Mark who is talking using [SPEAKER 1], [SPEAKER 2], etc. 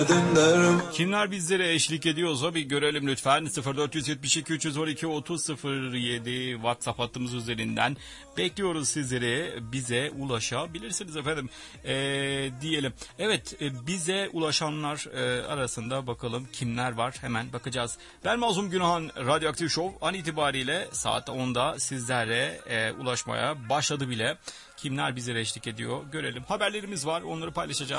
[SPEAKER 1] Kimler bizlere eşlik ediyorsa bir görelim lütfen. 0472 312 3007 WhatsApp hattımız üzerinden bekliyoruz sizleri. Bize ulaşabilirsiniz efendim diyelim. Evet, bize ulaşanlar arasında bakalım kimler var, hemen bakacağız. Ben Mazlum Günhan, Radyoaktif Show an itibariyle saat 10'da sizlere ulaşmaya başladı bile. Kimler bizlere eşlik ediyor görelim. Haberlerimiz var, onları paylaşacağız.